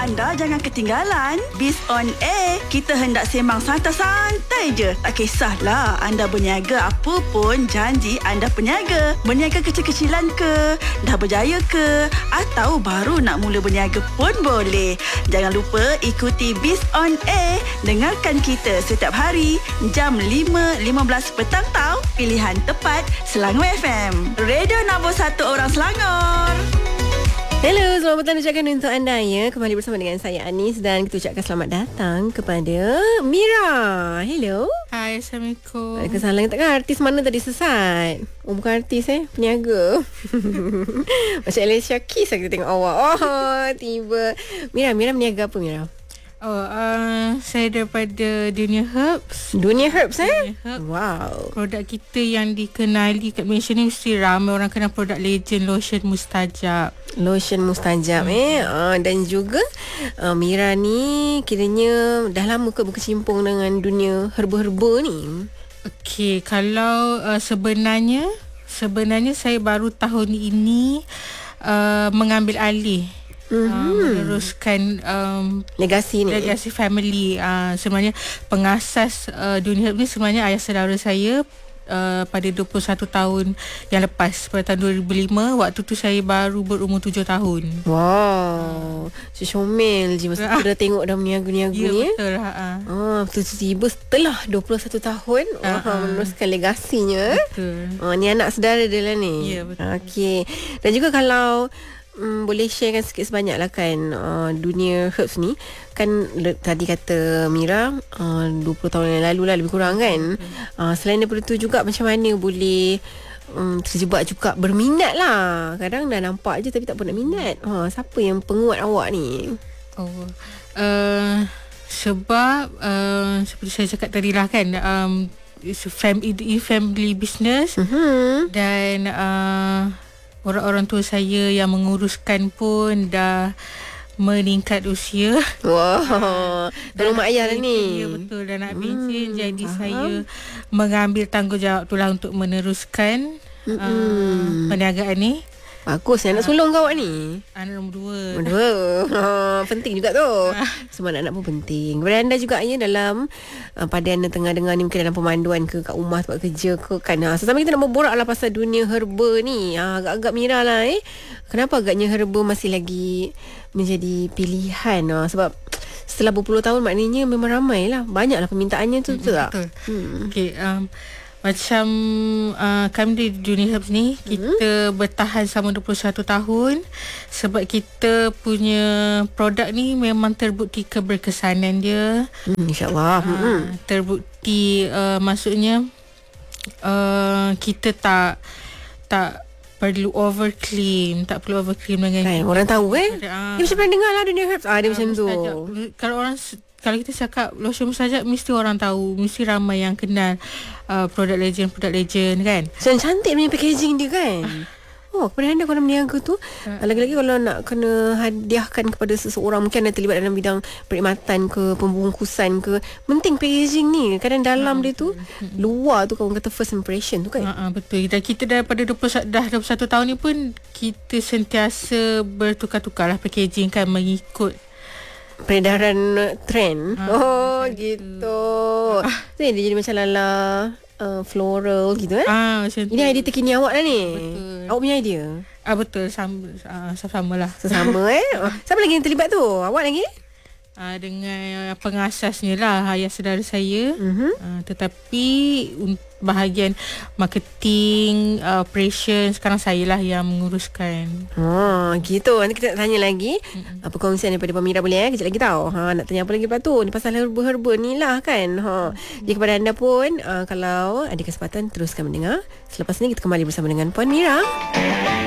Anda jangan ketinggalan Biz on Air. Kita hendak sembang santai-santai je. Tak kisahlah anda berniaga apa pun, janji anda peniaga. Berniaga kecil-kecilan ke, dah berjaya ke, atau baru nak mula berniaga pun boleh. Jangan lupa ikuti Biz on Air. Dengarkan kita setiap hari jam 5.15 petang tau. Pilihan tepat Selangor FM. Radio nombor 1 orang Selangor. Hello, selamat petang ucapkan untuk anda ya. Kembali bersama dengan saya Anis dan kita ucapkan selamat datang kepada Mira. Hello. Hai, Assalamualaikum. Waalaikumsalam. Takkan artis mana tadi sesat? Oh, bukan artis peniaga. Macam Alicia Keys kita tengok awak. Oh, tiba. Mira meniaga apa Mira? Saya daripada Dunia Herbs. Dunia Herbs Dunia Herbs. Wow. Produk kita yang dikenali kat Malaysia ni mesti ramai orang kenal produk legend lotion mustajab. Lotion mustajab dan juga Mira ni kiranya dah lama ke berkecimpung dengan dunia herba-herba ni? Okey, kalau sebenarnya saya baru tahun ini mengambil alih meneruskan legasi family. Sebenarnya pengasas Dunia Herb ni sebenarnya ayah saudara saya pada 21 tahun yang lepas, pada tahun 2005. Waktu tu saya baru berumur 7 tahun. Wow, comel je masa tu dah tengok dah meniaga-niaga ni. Betul. Tiba-tiba setelah 21 tahun meneruskan legasinya. Betul. Ni anak saudara dia lah ni. Ya, betul. Okey. Dan juga kalau boleh sharekan sikit sebanyak lah kan, Dunia Herbs ni kan tadi kata Mira 20 tahun yang lalu lah lebih kurang kan. Selain daripada tu juga macam mana boleh terjebak juga berminat lah. Kadang dah nampak je tapi tak pernah minat. Siapa yang penguat awak ni? Sebab seperti saya cakap tadi lah kan, it's a family business. Dan orang-orang tua saya yang menguruskan pun dah meningkat usia. Wow, tolong mak ayah lah ni. Ya, betul. Dan nak pencen. Jadi saya mengambil tanggungjawab tu lah untuk meneruskan perniagaan ni. Bagus, anak sulung kau awak ni? Anak nombor 2. Penting juga tu. Semua anak pun penting. Kepada anda juga ya, dalam pada anda tengah dengar ni, mungkin dalam pemanduan ke, kat rumah tempat kerja ke kan. Sesama kita nak berborak lah pasal dunia herba ni. Agak-agak Mira lah kenapa agaknya herba masih lagi menjadi pilihan? Sebab setelah berpuluh tahun maknanya memang ramai lah. Banyak lah permintaannya tu, betul tak? Betul. Okay, macam kami di Dunia Herbs ni, kita bertahan sama 21 tahun sebab kita punya produk ni memang terbukti keberkesanan dia. InsyaAllah. Terbukti, maksudnya kita tak perlu overclaim dengan orang tahu dia macam pernah dengar lah Dunia Herbs. Dia macam tu. Kalau kita cakap lotion mustajab, mesti orang tahu, mesti ramai yang kenal produk legend kan. Cantik punya packaging dia kan. Kepada anda kalau meniaga tu, lagi-lagi kalau nak kena hadiahkan kepada seseorang, mungkin anda terlibat dalam bidang perkhidmatan ke, pembungkusan ke, penting packaging ni. Kadang dalam dia tu, luar tu orang kata first impression tu kan. Betul. Dan kita daripada 21 tahun ni pun kita sentiasa bertukar-tukar lah packaging kan, mengikut peredaran trend. Gitu. Dia jadi macam lala floral gitu Ini idea terkini awak lah ni. Betul. Awak punya idea? Betul. Sama lah. Sesama Siapa lagi yang terlibat tu? Awak lagi? Dengan pengasasnya lah ayah saudara saya. Tetapi bahagian marketing, operation, sekarang saya lah yang menguruskan. Gitu. Nanti kita nak tanya lagi perkongsian daripada Mira boleh kejap lagi tau. Nak tanya apa lagi lepas tu, ni pasal herba-herba ni lah kan. Jadi kepada anda pun, kalau ada kesempatan teruskan mendengar. Selepas ni kita kembali bersama dengan Puan Mira.